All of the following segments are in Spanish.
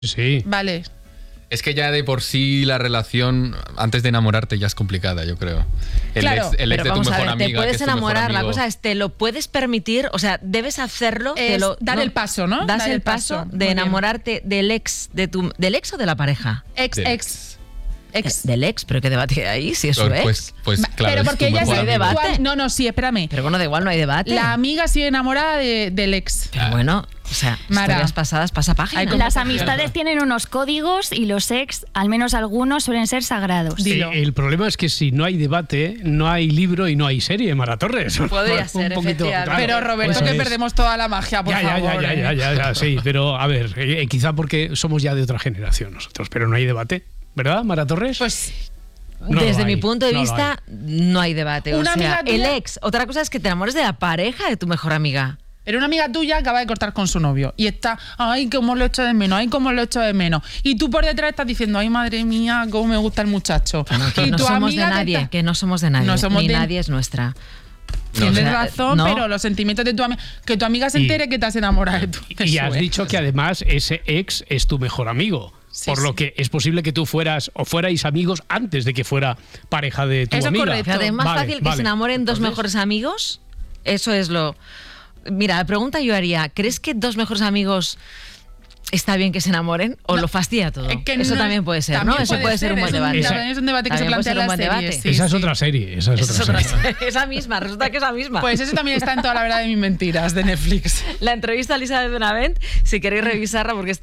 Sí. Vale. Es que ya de por sí la relación antes de enamorarte ya es complicada, yo creo. El Claro, ex de tu vamos mejor a ver, amiga, te puedes que es tu mejor enamorar, la amigo. cosa es, te lo puedes permitir, o sea, debes hacerlo. Dar el paso, ¿no? Das Dar el el paso paso. Muy de bien. enamorarte del ex, ¿del ex o de la pareja? Ex. Del ex, pero ¿qué debate hay ahí? Si es su ex. Pues claro, Pero es porque tu ella es mejor amigo. debate. No, sí, espérame. Pero bueno, da igual, no hay debate. La amiga sigue enamorada del ex. Pero bueno, o sea, Mara. historias pasadas, pasa página. Hay como- Las amistades tienen unos códigos y los ex, al menos algunos, suelen ser sagrados. Dilo. El problema es que si no hay debate, no hay libro y no hay serie, Mara Torres. Podría Un ser, poquito, efectivamente. claro. Pero Roberto, Eso que es. perdemos toda la magia, por favor. Ya, sí, pero a ver, quizá porque somos ya de otra generación nosotros, pero no hay debate, ¿verdad, Mara Torres? Pues No lo Desde hay, mi punto de no lo vista, no hay debate. Una O sea, amiga tuya- el ex. Otra cosa es que te enamores de la pareja de tu mejor amiga. era una amiga tuya que acaba de cortar con su novio y está, ay, cómo lo echo de menos, ay, cómo lo echo de menos. Y tú por detrás estás diciendo, ay, madre mía, cómo me gusta el muchacho. Que y no tu somos de amiga te nadie, está- que no somos de nadie. No somos ni de- nadie es nuestra. Tienes O sea, razón, no. pero los sentimientos de tu amiga, que tu amiga se Y- entere que te has enamorado de tu de Y su has ex. dicho que además ese ex es tu mejor amigo. Sí, por lo sí. que es posible que tú fuerais amigos antes de que fuera pareja de tu Eso es amiga. correcto. Fíjate, es más Vale, fácil que vale. se enamoren dos Entonces, mejores amigos. Eso es lo. Mira, la pregunta yo haría: ¿crees que dos mejores amigos está bien que se enamoren o lo fastidia todo? Es que Eso no- también puede ser, también ¿no? Eso puede ser un buen es debate. Esa- también es un debate que se También puede plantea ser en un las buen series. debate. esa es sí. otra serie. Esa es Esa otra es serie. otra- esa misma, resulta que esa misma. Pues eso también está en toda la verdad de mis mentiras de Netflix. La entrevista a Elizabeth Benavent, si queréis revisarla, porque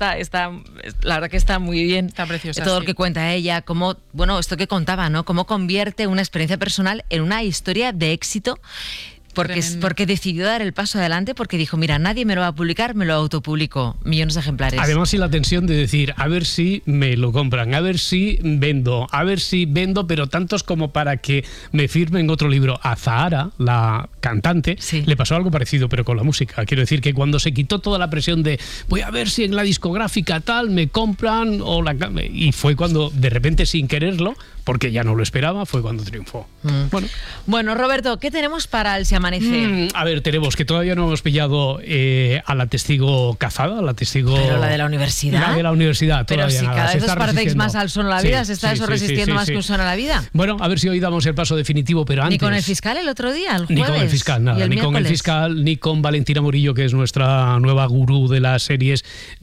la verdad que está muy bien. Está preciosa, Todo sí. lo que cuenta ella, cómo, bueno, esto que contaba, ¿no? Cómo convierte una experiencia personal en una historia de éxito. Tremendo. Porque decidió dar el paso adelante, porque dijo, mira, nadie me lo va a publicar, me lo autopublico. Millones de ejemplares. Además, y la tensión de decir, a ver si me lo compran, a ver si vendo, pero tantos como para que me firmen otro libro. A Zahara, la cantante, Sí. le pasó algo parecido, pero con la música. Quiero decir que cuando se quitó toda la presión de voy a ver si en la discográfica tal me compran, y fue cuando, de repente, sin quererlo, porque ya no lo esperaba, fue cuando triunfó. Bueno, Roberto, ¿qué tenemos para el Si Amanece? A ver, tenemos que todavía no hemos pillado a la testigo cazada, la testigo... Pero la de la universidad. La de la universidad, Pero todavía si nada, cada se vez os está parecéis resistiendo. más al son a la Sí, vida, se está sí, eso sí, resistiendo sí, más sí. que un son a la vida. Bueno, a ver si hoy damos el paso definitivo, pero antes... Ni con el fiscal el otro día, el Ni jueves. con el fiscal, nada. y el Ni con el miércoles. fiscal, ni con Valentina Morillo, que es nuestra nueva gurú de las series,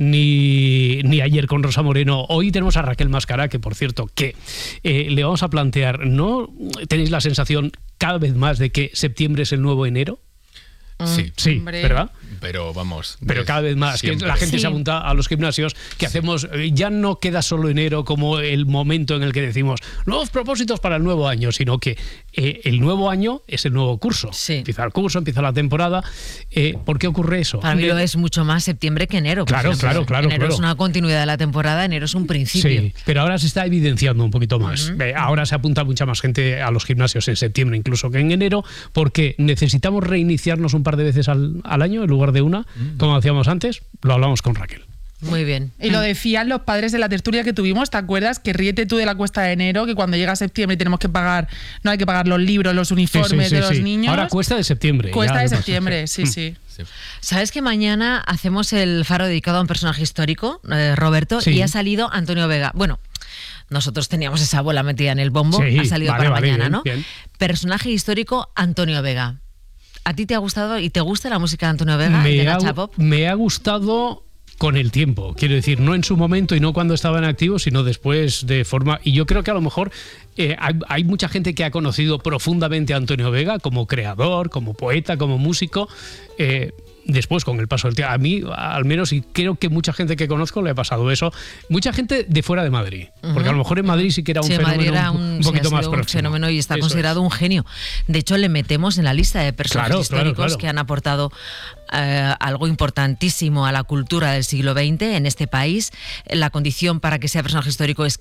ni ayer con Rosa Moreno. Hoy tenemos a Raquel Mascara, que por cierto, que le vamos a plantear, ¿no tenéis la sensación cada vez más de que septiembre es el nuevo enero? Sí, Sí, Hombre. ¿verdad? pero vamos. Pero cada vez más, que siempre. la gente Sí. se apunta a los gimnasios, que hacemos, ya no queda solo enero como el momento en el que decimos nuevos propósitos para el nuevo año, sino que el nuevo año es el nuevo curso. Sí. Empieza el curso, empieza la temporada. ¿Por qué ocurre eso? Para mí lo es mucho más septiembre que enero. por Claro, ejemplo. claro, Enero claro. es una continuidad de la temporada, enero es un principio. Sí, pero ahora se está evidenciando un poquito más. Ahora se apunta mucha más gente a los gimnasios en septiembre incluso que en enero, porque necesitamos reiniciarnos un par de veces al año en lugar de una, como hacíamos antes. Lo hablamos con Raquel. Muy bien. Y lo decían los padres de la tertulia que tuvimos, ¿te acuerdas? Que ríete tú de la cuesta de enero, que cuando llega septiembre tenemos que pagar, no hay que pagar los libros, los uniformes de los niños. Ahora cuesta de septiembre. Cuesta ya de lo pasó, septiembre, sí, sí. Sí. ¿Sabes que mañana hacemos el faro dedicado a un personaje histórico, Roberto? Sí. Y ha salido Antonio Vega. Bueno, nosotros teníamos esa bola metida en el bombo, Sí, ha salido vale, para vale, mañana, bien, ¿no? bien. Personaje histórico Antonio Vega. ¿A ti te ha gustado y te gusta la música de Antonio Vega, de Nacha Pop? Me ha gustado con el tiempo, quiero decir, no en su momento y no cuando estaba en activo, sino después de forma... Y yo creo que a lo mejor hay mucha gente que ha conocido profundamente a Antonio Vega como creador, como poeta, como músico. Después, con el paso del tiempo, a mí, al menos, y creo que mucha gente que conozco le ha pasado eso. Mucha gente de fuera de Madrid, porque a lo mejor en Madrid sí que era un Sí, fenómeno Madrid era un sí, poquito ha sido más un próximo. fenómeno y está Eso considerado un genio. De hecho, le metemos en la lista de personajes Claro, históricos claro. que han aportado algo importantísimo a la cultura del siglo XX en este país. La condición para que sea personaje histórico es que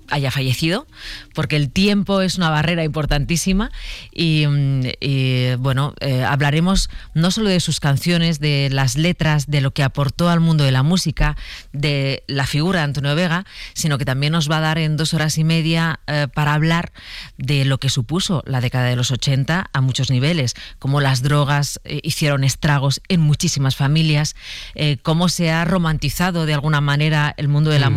haya fallecido, porque el tiempo es una barrera importantísima y bueno, hablaremos no solo de sus canciones, de las letras, de lo que aportó al mundo de la música, de la figura de Antonio Vega, sino que también nos va a dar en 2 horas y media para hablar de lo que supuso la década de los 80 a muchos niveles, cómo las drogas hicieron estragos en muchísimas familias, cómo se ha romantizado de alguna manera el mundo de la